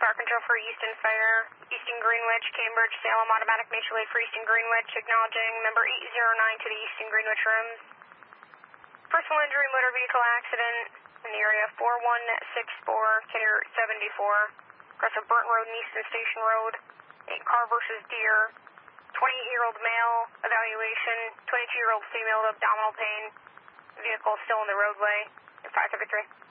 car control for Easton Fire, Easton Greenwich, Cambridge, Salem, automatic mutual aid for Easton Greenwich, acknowledging number 809 to the Easton Greenwich rooms. Personal injury motor vehicle accident in the area 4164, Kenny Route 74, across of Burton Road and Easton Station Road, a car versus deer, 28-year-old male, evaluation, 22-year-old female with abdominal pain, vehicle still in the roadway, 573.